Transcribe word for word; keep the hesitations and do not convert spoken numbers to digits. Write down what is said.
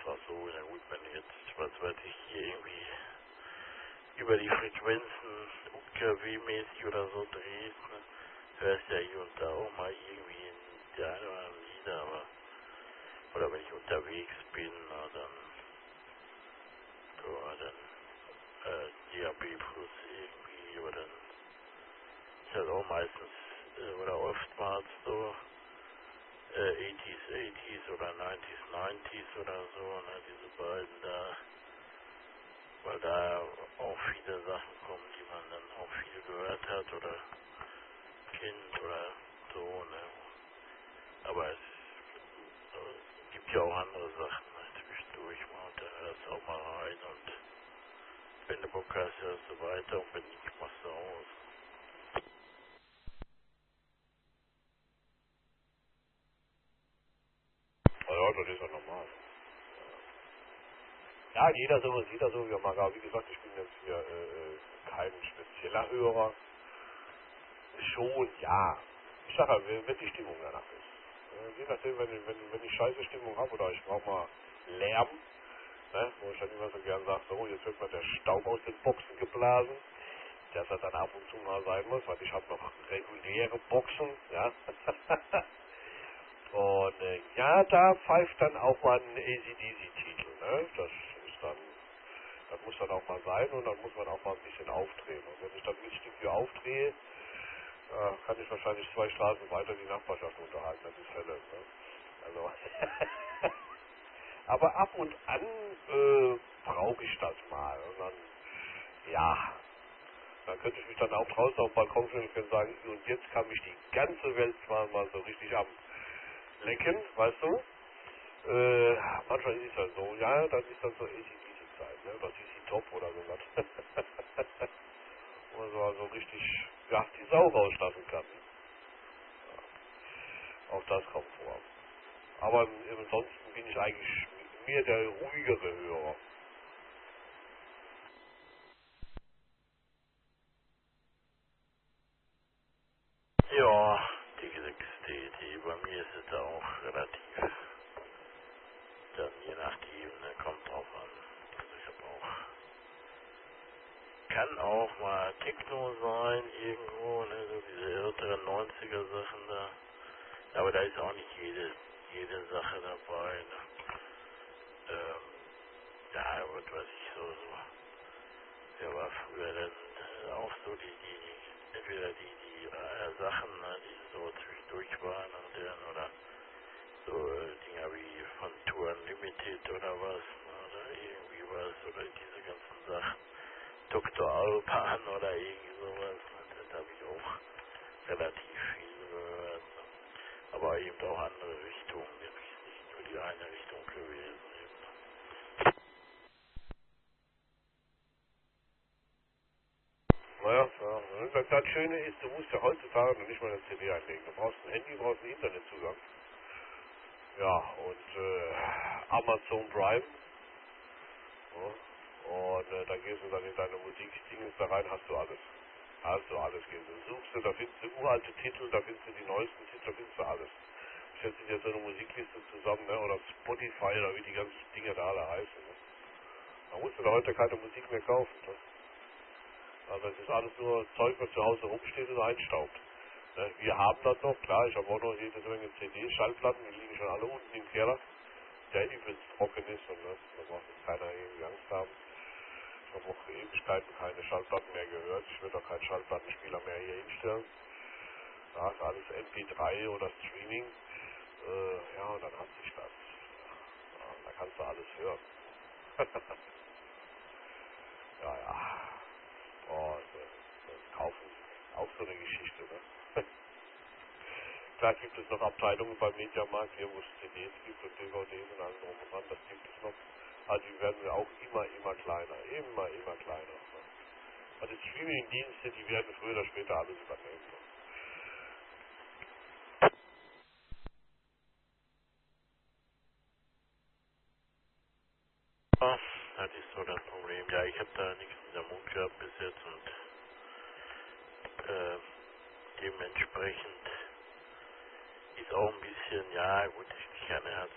einfach so, na gut, wenn du jetzt, was weiß ich, hier irgendwie über die Frequenzen U K W-mäßig oder so drehst, ne, hörst ja hier und da auch mal irgendwie in der eine oder andere Lieder, aber, oder wenn ich unterwegs bin, na, dann, so, dann, äh, D A B Plus irgendwie, oder dann ist halt auch meistens, äh, oder oftmals so, äh, achtziger, achtziger oder neunziger, neunziger oder so, ne, diese beiden da, weil da auch viele Sachen kommen, die man dann auch viel gehört hat oder kennt oder so, ne. Aber es äh, gibt ja auch andere Sachen, ne, zwischendurch mal, und da hörst du auch mal rein und wenn du Bock hast, hörst du weiter und wenn nicht, machst du aus. Ja, das ist ja normal. Ja, jeder so, jeder so, wie er mag. Aber wie gesagt, ich bin jetzt hier äh, kein spezieller Hörer. Schon, ja. Ich sage halt, wenn wenn die Stimmung danach ist. Äh, je nachdem, wenn, ich- wenn, wenn ich scheiße Stimmung habe oder ich brauche mal Lärm, ne, wo ich dann immer so gern sage, so, jetzt wird mal der Staub aus den Boxen geblasen, dass er dann ab und zu mal sein muss, weil ich habe noch reguläre Boxen, ja. Und äh, ja, da pfeift dann auch mal ein A C D C-Titel, ne? Das ist dann, das muss dann auch mal sein und dann muss man auch mal ein bisschen aufdrehen. Und wenn ich dann richtig viel aufdrehe, äh, kann ich wahrscheinlich zwei Straßen weiter die Nachbarschaft unterhalten, das ist Hölle, ne? Also, aber ab und an äh, brauche ich das mal. Und dann, ja, dann könnte ich mich dann auch draußen auf den Balkon stellen und sagen, und jetzt kann mich die ganze Welt zwar mal so richtig ablecken, weißt du? Äh, manchmal ist es halt so, ja, das ist dann so A C D C-Zeit, ne? Oder C C Top oder sowas. Wo man so also richtig, ja, die Sau rauslassen kann. Auch das kommt vor. Aber ansonsten bin ich eigentlich mehr der ruhigere Hörer. Ja, die, die, die, bei mir ist es da auch relativ, dann je nachdem, ne, kommt drauf an. Also ich habe auch, kann auch mal Techno sein irgendwo, ne, so diese älteren neunziger Sachen da. Aber da ist auch nicht jede, jede Sache dabei, ne. Ähm, ja, was weiß ich, so, so. Wer war früher denn äh, auch so die, die, entweder die, die äh, Sachen, ne, die so zwischendurch waren und dann, oder so äh, Dinger wie von Tour Unlimited oder was, ne, oder irgendwie was, oder diese ganzen Sachen. Doktor Alban oder irgendwie sowas, ne, das habe ich auch relativ viel gehört, ne. Aber eben auch andere Richtungen, nämlich nicht nur die eine Richtung gewesen. Eben, ne. Naja, ja, das, das Schöne ist, du musst ja heutzutage noch nicht mal eine C D einlegen. Du brauchst ein Handy, du brauchst einen Internetzugang. Ja, und äh, Amazon Prime. Ja, und äh, dann gehst du dann in deine Musikdinges da rein, hast du alles. Hast du alles. Gehst du, suchst du, da findest du uralte Titel, da findest du die neuesten Titel, da findest du alles. Ich setze dir so eine Musikliste zusammen, ne, oder Spotify oder wie die ganzen Dinge da alle heißen. Ne. Da musst du da heute keine Musik mehr kaufen. Ne. Also das ist alles nur Zeug, was zu Hause rumsteht und einstaubt. Ne. Wir haben das noch, klar, ich habe auch noch jede Menge C Ds, Schallplatten, die liegen schon alle unten im Keller. Der übelst trocken ist und ne, da braucht jetzt keiner irgendwie Angst haben. Ich habe auch Ewigkeiten keine Schallplatten mehr gehört. Ich würde auch keinen Schallplattenspieler mehr hier hinstellen. Da ist alles M P drei oder Streaming. Äh, ja, und dann hat sich das. Ja, da kannst du alles hören. Ja, ja. Und äh, kaufen, auch so eine Geschichte, ne? Klar gibt es noch Abteilungen beim Mediamarkt, hier wo es C Ds gibt und D V Ds und alles drum und dran, das gibt es noch. Also die werden auch immer, immer kleiner. Immer, immer kleiner. Ne? Also die Streaming-Dienste, die werden früher oder später alles übernehmen. Ne? Ja, das ist so das Problem. Ja, ich habe da nichts in der Mund gehabt bis jetzt und äh, dementsprechend ist auch ein bisschen, ja gut, ich kann ja